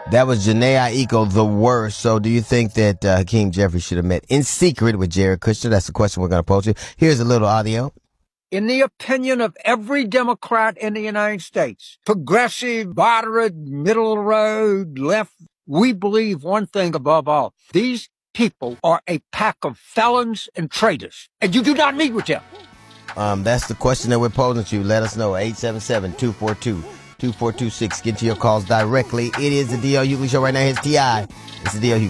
That was Janae Aiko, the worst. So do you think that Hakeem Jeffries should have met in secret with Jared Kushner? That's the question we're going to pose you. Here's a little audio. In the opinion of every Democrat in the United States, progressive, moderate, middle of the road, left, we believe one thing above all. These people are a pack of felons and traitors, and you do not meet with them. That's the question that we're posing to you. Let us know. 877-242-2426. Get to your calls directly. It is the D.L. Hughley Show right now. Here's T.I. It's the D.L. Hughley